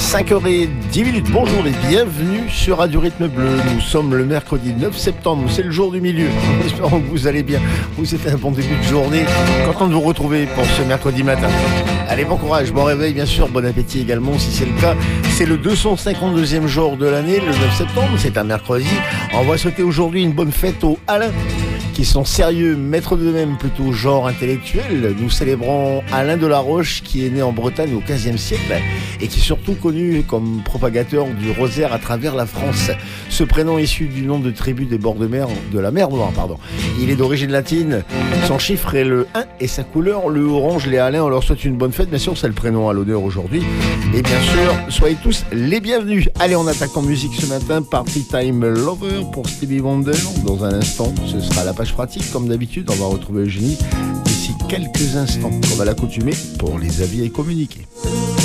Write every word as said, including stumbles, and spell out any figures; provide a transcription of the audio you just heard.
cinq heures dix. Bonjour et bienvenue sur Radio Rythme Bleu. Nous sommes le mercredi neuf septembre, c'est le jour du milieu. Espérons que vous allez bien. Vous êtes un bon début de journée. Content de vous retrouver pour ce mercredi matin. Allez, bon courage, bon réveil bien sûr, bon appétit également si c'est le cas. C'est le deux cent cinquante-deuxième jour de l'année, le neuf septembre, c'est un mercredi. On va souhaiter aujourd'hui une bonne fête aux Alain, qui sont sérieux, maîtres d'eux-mêmes, plutôt genre intellectuel. Nous célébrons Alain de la Roche, qui est né en Bretagne au quinzième siècle et qui est surtout connu comme propagateur du rosaire à travers la France. Ce prénom issu du nom de tribu des bords de mer, de la mer Noire, pardon. Il est d'origine latine. Son chiffre est le un et sa couleur le orange. Les Alains, on leur souhaite une bonne fête. Bien sûr, c'est le prénom à l'honneur aujourd'hui. Et bien sûr, soyez tous les bienvenus. Allez, on attaque en musique ce matin. Party Time Lover pour Stevie Wonder. Dans un instant, ce sera la page pratique. Comme d'habitude, on va retrouver Eugénie d'ici quelques instants, comme à l'accoutumée, pour les avis et communiquer.